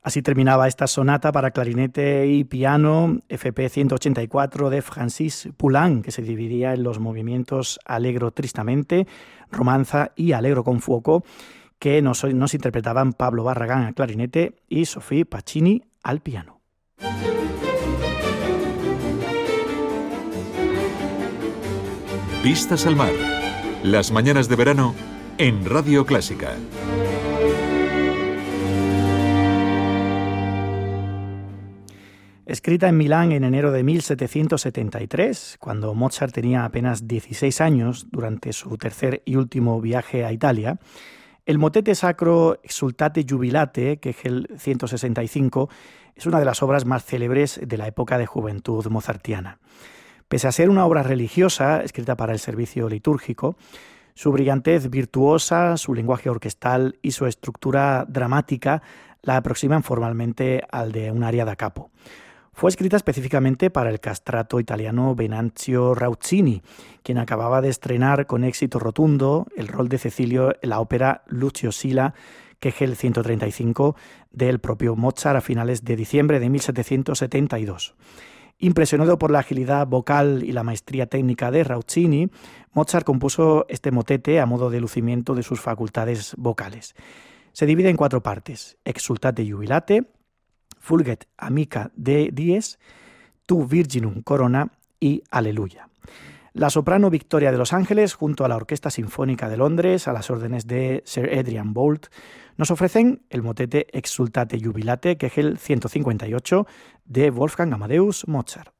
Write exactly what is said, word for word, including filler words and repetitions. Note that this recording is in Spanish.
Así terminaba esta sonata para clarinete y piano F P ciento ochenta y cuatro de Francis Poulenc, que se dividía en los movimientos Allegro tristamente, Romanza y Allegro con fuoco, que nos, nos interpretaban Pablo Barragán al clarinete y Sophie Pacini al piano. Vistas al mar. Las mañanas de verano en Radio Clásica. Escrita en Milán en enero de mil setecientos setenta y tres, cuando Mozart tenía apenas dieciséis años durante su tercer y último viaje a Italia, el motete sacro Exsultate Jubilate, que es el ciento sesenta y cinco, es una de las obras más célebres de la época de juventud mozartiana. Pese a ser una obra religiosa, escrita para el servicio litúrgico, su brillantez virtuosa, su lenguaje orquestal y su estructura dramática la aproximan formalmente al de un aria da capo. Fue escrita específicamente para el castrato italiano Venanzio Rauzzini, quien acababa de estrenar con éxito rotundo el rol de Cecilio en la ópera Lucio Silla, que es el ciento treinta y cinco del propio Mozart a finales de diciembre de mil setecientos setenta y dos. Impresionado por la agilidad vocal y la maestría técnica de Rauzzini, Mozart compuso este motete a modo de lucimiento de sus facultades vocales. Se divide en cuatro partes: Exsultate Jubilate, Fulget Amica de Dies, Tu Virginum Corona y Aleluya. La soprano Victoria de Los Ángeles, junto a la Orquesta Sinfónica de Londres, a las órdenes de Sir Adrian Boult, nos ofrecen el motete Exsultate Jubilate, que es el ciento cincuenta y ocho de Wolfgang Amadeus Mozart.